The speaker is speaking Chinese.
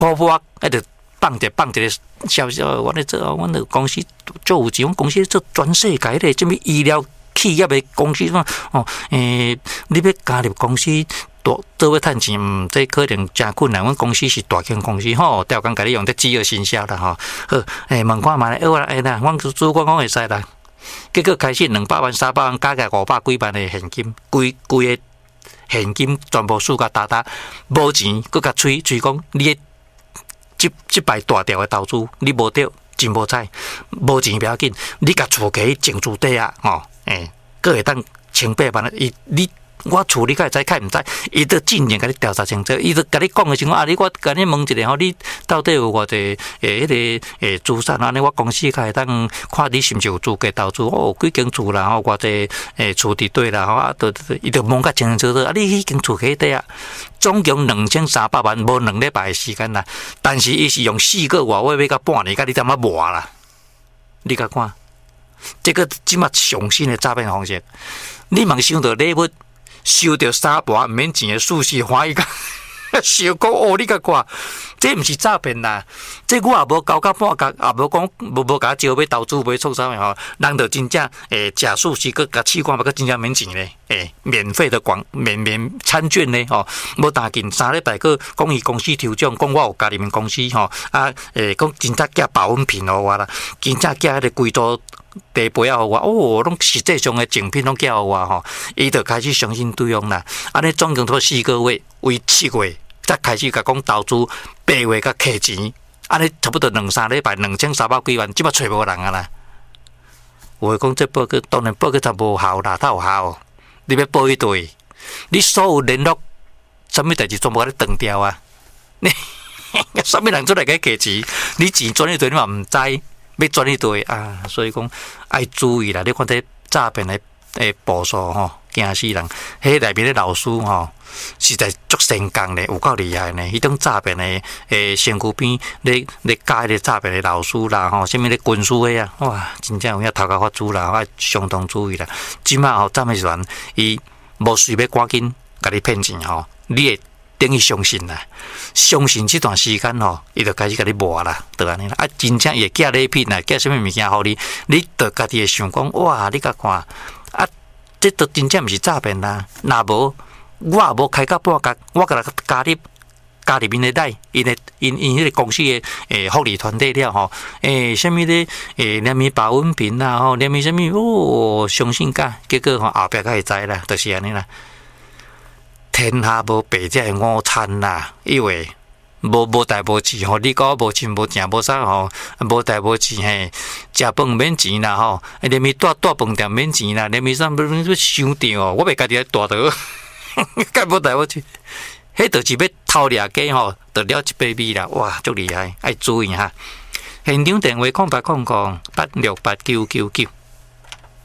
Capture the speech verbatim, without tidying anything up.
泡沫啊，就放一放一个消息，我咧做，我哋公司做有钱，公司做全世界咧，什么医疗企业的公司嘛，哦，诶、欸，你要加入公司。大做要趁钱，嗯，这可能真困难。阮公司是大间公司吼，调工甲你用这饥饿营销啦吼。好，诶，问看嘛咧，我来啦，阮主管讲会使啦。结果开始两百万、三百万，加起来五百几万的现金，规规个现金全部输甲打打，无钱，佮甲吹吹讲，你的即即摆大条的投资，你无着，真无彩，无钱不要紧，你甲厝起种厝底啊，吼，诶，佮会当千八万，伊你。我处理个会知，看毋知，伊都尽量甲你调查清楚，伊都甲你讲诶情况，啊，你我甲你问一下吼，你到底有偌济诶，迄个诶资产安尼？我公司较会当看你是毋是有资格投资？哦，几间厝啦，吼，偌济诶厝伫对啦，吼，啊，都伊都问甲清清楚楚，啊，你迄间厝起底啊，总共两千三百万，无两礼拜诶时间啦，但是伊是用四个月，要到半年，甲你点仔磨啦，你甲看，这个即马上新诶诈骗方式，你莫想到礼物。收到三盘毋免钱的事实，欢喜甲小讲哦，你甲看，这毋是诈骗啦，这我也无交到半角，也无讲无无甲招要投资买创啥物吼，人就真正诶假事实，佮甲试看，嘛，佮真正免钱咧，诶，免费的广免免餐券咧，吼，无打紧三礼拜个讲伊公司抽奖，讲我有加入面公司吼，啊，诶，讲真正寄保温瓶互我啦，真正寄迄个贵州。茶杯啊，互我哦，拢实际上的竞品拢寄互我吼，伊就开始相信对方啦。安尼总共拖四个月，为七月才开始甲讲投资，八月甲摕钱，安尼差不多两三礼拜，两千三百几万，即摆找无人啊啦。有诶讲这报告，当然报告才无效啦，它有效。你要报一对，你所有联络，什么代志全部甲你断掉啊！你什么人出来甲摕钱？你钱转一对，你嘛毋知。要转一堆啊，所以讲爱注意啦！你看这诈骗的诶步数吼，惊死人！迄内面的老师吼，实在足成功咧，有够厉害呢！迄种诈骗的诶身躯边咧咧教迄个诈骗的老师啦，吼，什物咧军事的啊，哇，真正有影头壳发珠啦，爱相当注意啦！即马吼，诈骗集团伊无随要赶紧甲你骗钱吼，你会。等于相信啦，相信这段时间吼，伊就开始甲你磨啦，就安尼啦。啊，真正也寄礼品啦，寄什么物件互你，你就家己会想讲，哇，你甲看，啊，这都真正毋是诈骗啦。若无，我也无开到半角，我甲他加入加入因的内，因的因因迄个公司的诶福利团队了吼，诶，什么咧，诶，连咪保温瓶啦，吼，连咪什么哦，相信甲，结果吼后壁才会知啦，就是安尼啦。天下无白食的午餐啦，因为无无代无志吼，你讲无亲无情无啥吼，无代无志嘿，食饭免钱啦吼，连咪住住饭店免钱啦，连咪啥不不想着，我袂家己来大倒，干无代无志，迄就是要偷掠鸡吼，得了一百米啦，哇，足厉害，爱注意哈。现场电话空八空空八六八九九九。